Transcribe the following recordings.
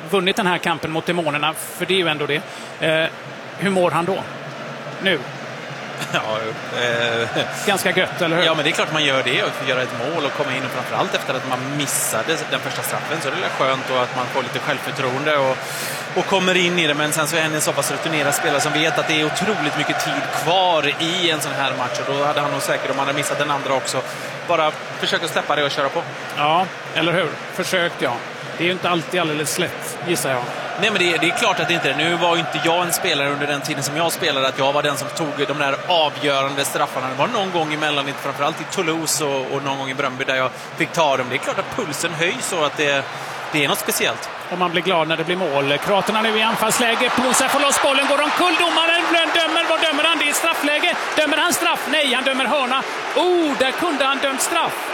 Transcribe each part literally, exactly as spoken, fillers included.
vunnit den här kampen mot demonerna, för det är ju ändå det. Eh, hur mår han då? Nu? Ja, eh, ganska gött, eller hur? Ja, men det är klart man gör det och får göra ett mål och komma in, och framförallt efter att man missade den första straffen, så är det skönt och att man får lite självförtroende och, och kommer in i det. Men sen så är han en så pass rutinerad spelare som vet att det är otroligt mycket tid kvar i en sån här match, och då hade han nog säkert, om han hade missat den andra också, bara försöka släppa det och köra på. Ja, eller hur? Försökt, ja. Det är ju inte alltid alldeles lätt, gissar jag. Nej, men det, det är klart att det inte är. Nu var ju inte jag en spelare under den tiden som jag spelade, att jag var den som tog de där avgörande straffarna. Det var någon gång emellan, framförallt i Toulouse och, och någon gång i Bröndby där jag fick ta dem. Det är klart att pulsen höjs och att det, det är något speciellt. Och man blir glad när det blir mål. Kroaterna nu i anfallsläge. Musa får loss bollen, går omkull. Domaren dömer. Vad dömer han? Det är straffläge. Dömer han straff? Nej, han dömer hörna. Oh, där kunde han dömt straff.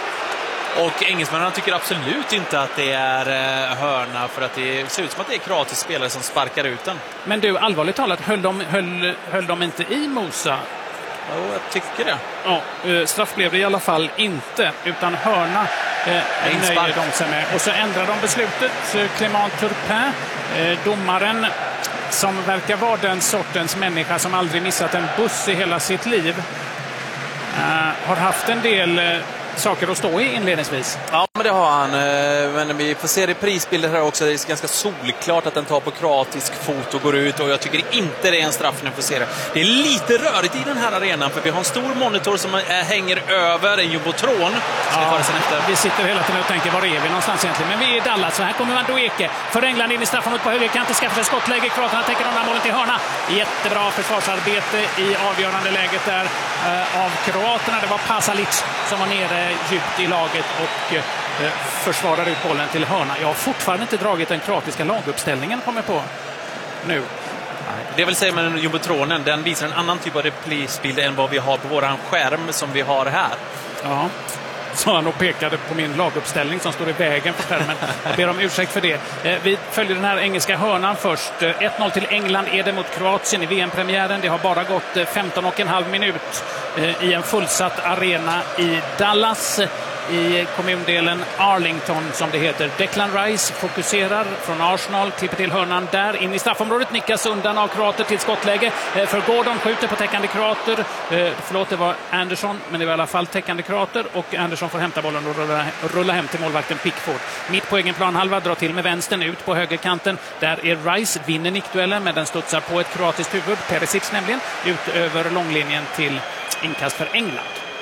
Och engelsmännen tycker absolut inte att det är eh, hörna, för att det ser ut som att det är kroatisk spelare som sparkar ut den. Men du, allvarligt talat, höll de, höll, höll de inte i Musa? Jo, jag tycker det. Ja, eh, straff blev det i alla fall inte, utan hörna eh, nöjer de sig med. Och så ändrar de beslutet. Clément Turpin, eh, domaren som verkar vara den sortens människa som aldrig missat en buss i hela sitt liv, eh, har haft en del... Eh, saker att stå i inledningsvis. Ja, men det har han. Men vi får se det prisbilder här också. Det är ganska solklart att den tar på kroatisk fot och går ut. Och jag tycker inte det är en straff när vi får se det. Det är lite rörigt i den här arenan, för vi har en stor monitor som är, hänger över en jumbotron. Ja, vi sitter hela tiden och tänker, var är vi någonstans egentligen? Men vi är i Dallas, så här kommer Van Dueke. För England in i straffområdet på högerkanten, skaffar sig skottläge. Kroaterna täcker de där målen till hörna. Jättebra försvarsarbete i avgörande läget där eh, av kroaterna. Det var Pasalic som var nere djupt i laget och eh, försvarar ut bollen till hörna. Jag har fortfarande inte dragit den kroatiska laguppställningen, kommer på nu. Det vill säga med jumbotronen, den visar en annan typ av reprisbild än vad vi har på våran skärm som vi har här. Ja, så han och pekade på min laguppställning som står i vägen på skärmen. Jag ber om ursäkt för det. Vi följer den här engelska hörnan först. ett noll till England är det mot Kroatien i V M-premiären. Det har bara gått femton och en halv minut i en fullsatt arena i Dallas, i kommundelen Arlington som det heter. Declan Rice fokuserar från Arsenal, klipper till hörnan där, in i straffområdet, nickas undan av kroater till skottläge. För Gordon skjuter på täckande kroater. Förlåt, det var Anderson, men det var i alla fall täckande kroater, och Anderson får hämta bollen och rulla, rulla hem till målvakten Pickford. Mitt på egen planhalva, drar till med vänstern ut på högerkanten. Där är Rice, vinner nickduellen, men den studsar på ett kroatiskt huvud, Perisic nämligen, ut över långlinjen till inkast för England.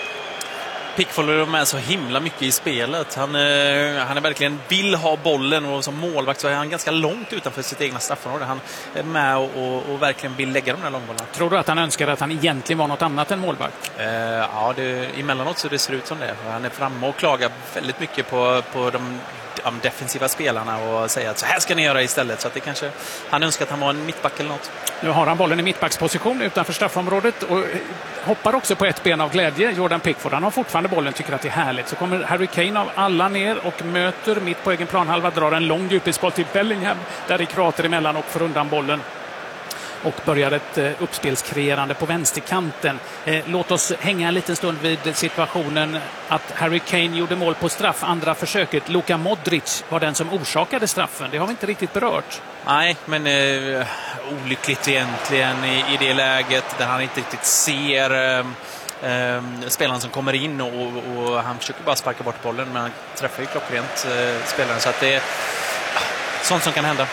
Pickford är med så himla mycket i spelet. Han, eh, han är verkligen vill ha bollen, och som målvakt så är han ganska långt utanför sitt egna straffområde. Han är med och, och, och verkligen vill lägga de där långbollarna. Tror du att han önskar att han egentligen var något annat än målvakt? Eh, ja, det, emellanåt så det ser ut som det. Han är framme och klagar väldigt mycket på, på de, de defensiva spelarna och säger att så här ska ni göra istället. Så att det kanske, han önskar att han var en mittback eller något. Nu har han bollen i mittbacksposition utanför straffområdet och hoppar också på ett ben av glädje. Jordan Pickford, han har fortfarande bollen, tycker att det är härligt. Så kommer Harry Kane av alla ner och möter mitt på egen planhalva, drar en lång djupledsboll till Bellingham. Där är kroater emellan och får undan bollen. Och börjar ett eh, uppspelskreerande på vänsterkanten. Eh, låt oss hänga en liten stund vid situationen att Harry Kane gjorde mål på straff. Andra försöket, Luka Modric var den som orsakade straffen. Det har vi inte riktigt berört. Nej, men eh, olyckligt egentligen i, i det läget där han inte riktigt ser... Eh, Eh, spelaren som kommer in och, och han försöker bara sparka bort bollen, men han träffar ju klockrent eh, spelaren, så att det är ah, sånt som kan hända.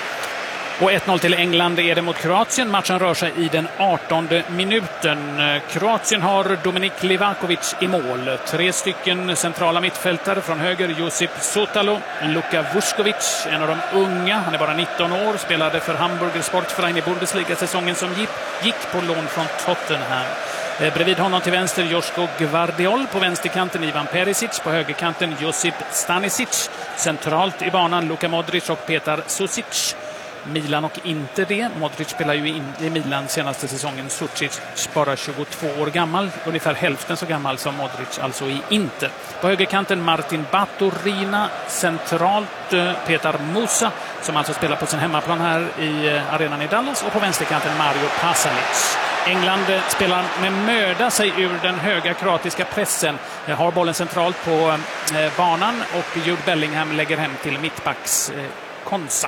Och ett noll till England är det mot Kroatien. Matchen rör sig i den artonde minuten. Kroatien har Dominik Livakovic i mål. Tre stycken centrala mittfältare från höger. Josip Sotalo, Luka Vuskovic, en av de unga. Han är bara nitton år, spelade för Hamburger Sportverein i Bundesliga-säsongen som gick, gick på lån från Tottenham. Eh, bredvid honom till vänster Joško Gvardiol, på vänsterkanten Ivan Perisic, på högerkanten Josip Stanisic, centralt i banan Luka Modric och Petar Susic. Milan och inte det. Modric spelar ju in i Milan senaste säsongen. Susic bara tjugotvå år gammal, ungefär hälften så gammal som Modric, alltså i Inter. På högerkanten Martin Baturina, centralt eh, Petar Musa, som alltså spelar på sin hemmaplan här i eh, arenan i Dallas, och på vänsterkanten Mario Pasalic. England spelar med möda sig ur den höga kroatiska pressen. Har bollen centralt på eh, banan, och Jude Bellingham lägger hem till mittbacks eh, Konsa.